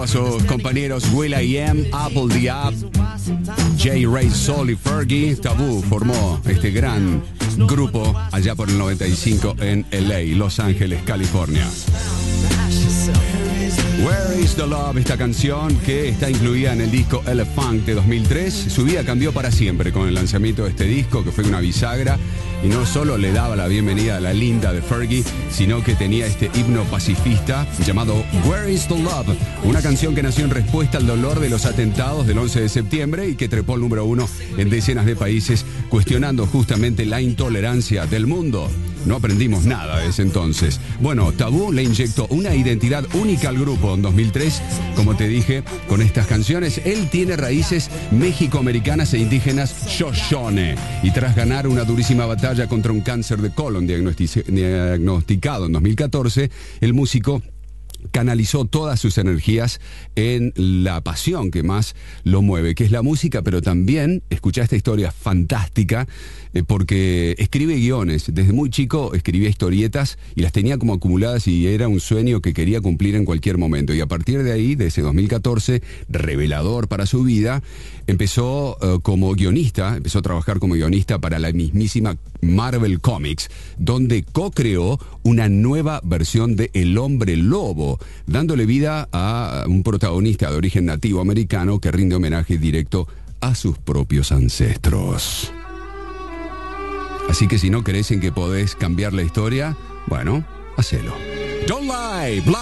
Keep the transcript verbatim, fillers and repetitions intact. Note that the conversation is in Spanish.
a sus compañeros will.i.am, Apple the App, J. Ray Soul y Fergie, Taboo formó este gran grupo allá por el noventa y cinco en L A, Los Ángeles, California. Where is the Love, esta canción que está incluida en el disco Elephant de dos mil tres. Su vida cambió para siempre con el lanzamiento de este disco, que fue una bisagra, y no solo le daba la bienvenida a la linda de Fergie, sino que tenía este himno pacifista llamado Where is the Love, una canción que nació en respuesta al dolor de los atentados del once de septiembre y que trepó al número uno en decenas de países, cuestionando justamente la intolerancia del mundo. No aprendimos nada desde entonces. Bueno, Taboo le inyectó una identidad única al grupo en dos mil tres, como te dije, con estas canciones. Él tiene raíces mexicoamericanas e indígenas Shoshone, y tras ganar una durísima batalla contra un cáncer de colon diagnostic- diagnosticado en dos mil catorce, el músico canalizó todas sus energías en la pasión que más lo mueve, que es la música, pero también, escuchá esta historia fantástica, eh, porque escribe guiones. Desde muy chico escribía historietas y las tenía como acumuladas y era un sueño que quería cumplir en cualquier momento. Y a partir de ahí, de ese dos mil catorce, revelador para su vida, empezó uh, como guionista, empezó a trabajar como guionista para la mismísima Marvel Comics, donde co-creó una nueva versión de El Hombre Lobo, dándole vida a un protagonista de origen nativo americano que rinde homenaje directo a sus propios ancestros. Así que si no crees en que podés cambiar la historia, bueno, hacelo. Don't lie,